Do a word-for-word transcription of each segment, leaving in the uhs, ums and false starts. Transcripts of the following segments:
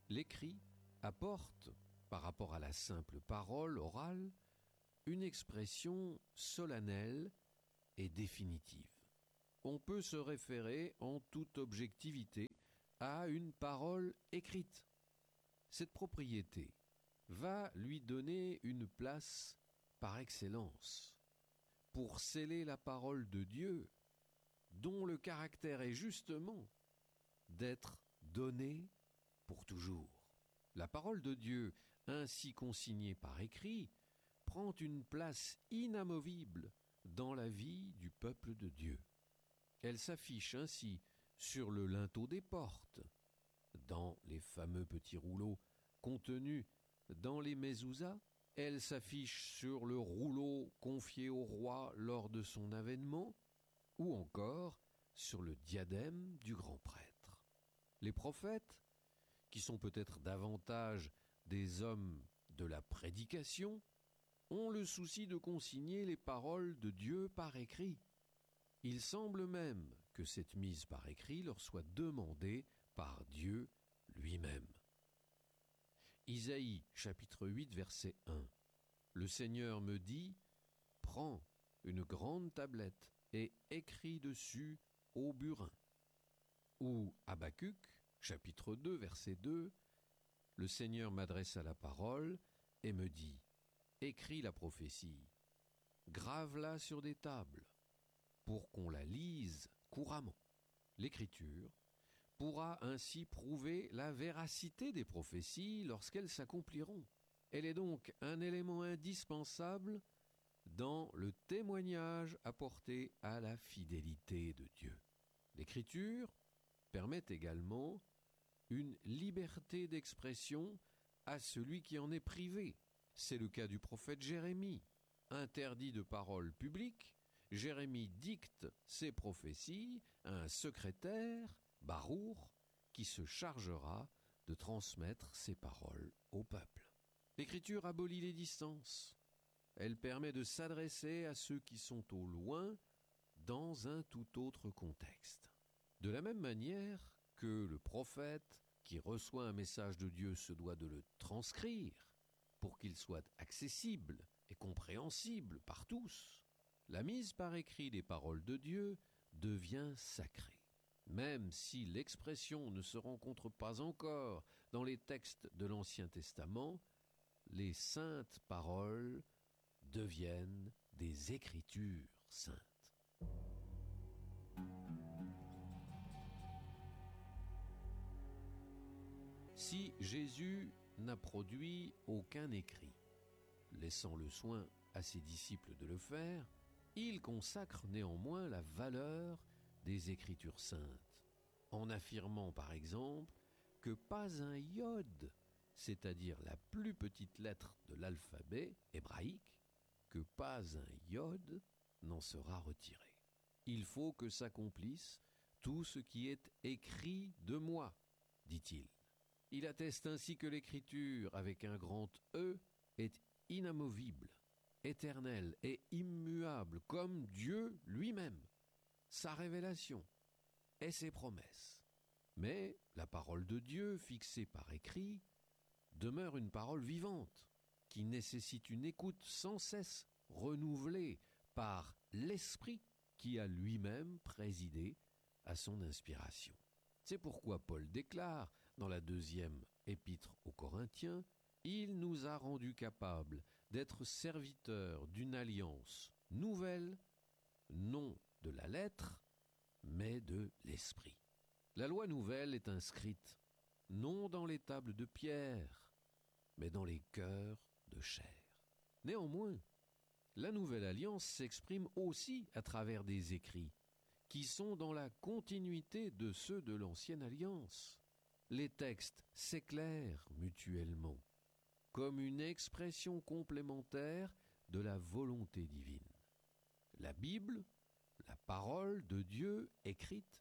L'écrit apporte, par rapport à la simple parole orale, une expression solennelle et définitive. On peut se référer en toute objectivité à une parole écrite. Cette propriété va lui donner une place par excellence pour sceller la parole de Dieu, dont le caractère est justement d'être donnée pour toujours. La parole de Dieu, ainsi consignée par écrit, prend une place inamovible dans la vie du peuple de Dieu. Elle s'affiche ainsi sur le linteau des portes, dans les fameux petits rouleaux contenus dans les mezuzahs. Elle s'affiche sur le rouleau confié au roi lors de son avènement, ou encore sur le diadème du grand prêtre. Les prophètes, qui sont peut-être davantage des hommes de la prédication, ont le souci de consigner les paroles de Dieu par écrit. Il semble même que cette mise par écrit leur soit demandée par Dieu lui-même. Isaïe chapitre huit verset un. Le Seigneur me dit, prends une grande tablette et écris dessus au burin. Ou Habacuc chapitre deux verset deux. Le Seigneur m'adressa la parole et me dit, écris la prophétie, grave-la sur des tables, pour qu'on la lise couramment. L'Écriture pourra ainsi prouver la véracité des prophéties lorsqu'elles s'accompliront. Elle est donc un élément indispensable dans le témoignage apporté à la fidélité de Dieu. L'Écriture permet également une liberté d'expression à celui qui en est privé. C'est le cas du prophète Jérémie. Interdit de parole publique, Jérémie dicte ses prophéties à un secrétaire, Baruch, qui se chargera de transmettre ses paroles au peuple. L'Écriture abolit les distances. Elle permet de s'adresser à ceux qui sont au loin dans un tout autre contexte. De la même manière que le prophète qui reçoit un message de Dieu se doit de le transcrire pour qu'il soit accessible et compréhensible par tous, la mise par écrit des paroles de Dieu devient sacrée. Même si l'expression ne se rencontre pas encore dans les textes de l'Ancien Testament, les saintes paroles deviennent des écritures saintes. Si Jésus n'a produit aucun écrit, laissant le soin à ses disciples de le faire, il consacre néanmoins la valeur des Écritures saintes, en affirmant par exemple que pas un iode, c'est-à-dire la plus petite lettre de l'alphabet hébraïque, que pas un iode n'en sera retiré. Il faut que s'accomplisse tout ce qui est écrit de moi, dit-il. Il atteste ainsi que l'écriture, avec un grand E, est inamovible, éternelle et immuable, comme Dieu lui-même, sa révélation et ses promesses. Mais la parole de Dieu, fixée par écrit, demeure une parole vivante, qui nécessite une écoute sans cesse renouvelée par l'Esprit qui a lui-même présidé à son inspiration. C'est pourquoi Paul déclare dans la deuxième épître aux Corinthiens, « Il nous a rendus capables d'être serviteurs d'une alliance nouvelle, non de la lettre, mais de l'esprit. » La loi nouvelle est inscrite, non dans les tables de pierre, mais dans les cœurs de chair. Néanmoins, la nouvelle alliance s'exprime aussi à travers des écrits, qui sont dans la continuité de ceux de l'ancienne alliance. Les textes s'éclairent mutuellement, comme une expression complémentaire de la volonté divine. La Bible, la parole de Dieu écrite,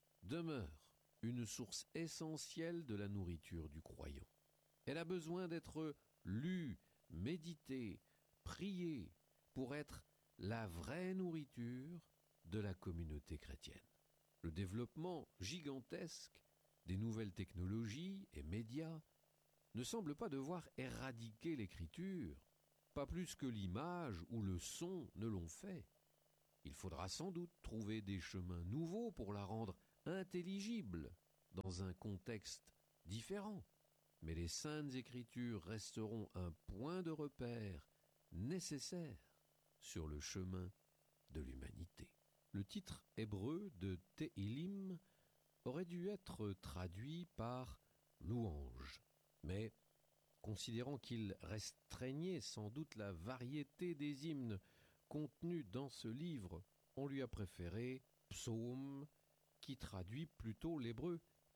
demeure une source essentielle de la nourriture du croyant. Elle a besoin d'être lue, méditée, priée, pour être la vraie nourriture de la communauté chrétienne. Le développement gigantesque des nouvelles technologies et médias ne semblent pas devoir éradiquer l'écriture, pas plus que l'image ou le son ne l'ont fait. Il faudra sans doute trouver des chemins nouveaux pour la rendre intelligible dans un contexte différent. Mais les Saintes Écritures resteront un point de repère nécessaire sur le chemin de l'humanité. Le titre hébreu de Tehillim aurait dû être traduit par louange, mais considérant qu'il restreignait sans doute la variété des hymnes contenus dans ce livre, on lui a préféré psaume, qui traduit plutôt l'hébreu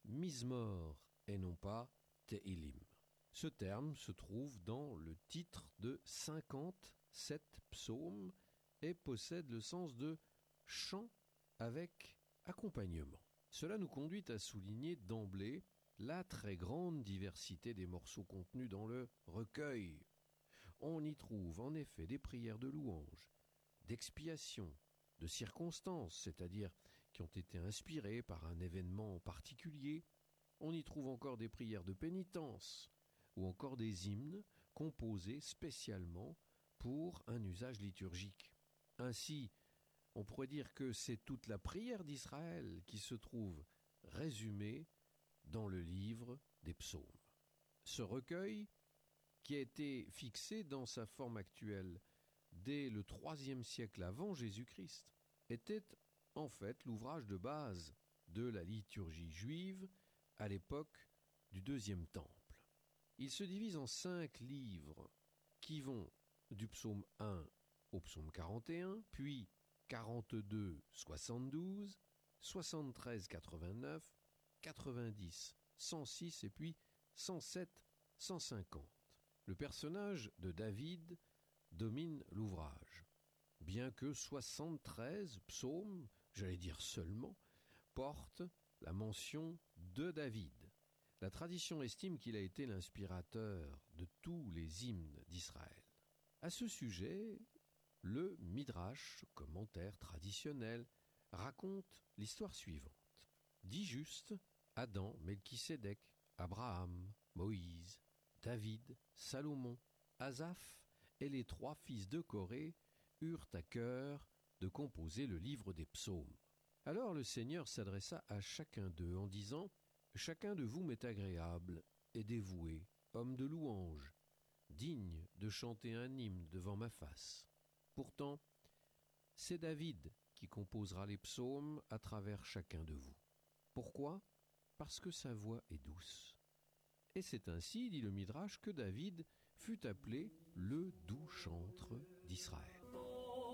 mizmor et non pas Tehillim. Ce terme se trouve dans le titre de cinquante-sept psaumes et possède le sens de chant avec accompagnement. Cela nous conduit à souligner d'emblée la très grande diversité des morceaux contenus dans le recueil. On y trouve en effet des prières de louange, d'expiation, de circonstances, c'est-à-dire qui ont été inspirées par un événement particulier. On y trouve encore des prières de pénitence ou encore des hymnes composés spécialement pour un usage liturgique. Ainsi, on pourrait dire que c'est toute la prière d'Israël qui se trouve résumée dans le livre des psaumes. Ce recueil, qui a été fixé dans sa forme actuelle dès le troisième siècle avant Jésus-Christ, était en fait l'ouvrage de base de la liturgie juive à l'époque du deuxième temple. Il se divise en cinq livres qui vont du psaume un au psaume quarante et un, puis quarante-deux soixante-douze, soixante-treize quatre-vingt-neuf, quatre-vingt-dix cent six et puis cent sept cent cinquante. Le personnage de David domine l'ouvrage, bien que soixante-treize psaumes, j'allais dire seulement, portent la mention de David. La tradition estime qu'il a été l'inspirateur de tous les hymnes d'Israël. À ce sujet, le Midrash, commentaire traditionnel, raconte l'histoire suivante. Dit juste, Adam, Melchisédek, Abraham, Moïse, David, Salomon, Asaph et les trois fils de Corée eurent à cœur de composer le livre des psaumes. Alors le Seigneur s'adressa à chacun d'eux en disant « Chacun de vous m'est agréable et dévoué, homme de louange, digne de chanter un hymne devant ma face. Pourtant, c'est David qui composera les psaumes à travers chacun de vous. Pourquoi ? Parce que sa voix est douce. » Et c'est ainsi, dit le Midrash, que David fut appelé le doux chantre d'Israël.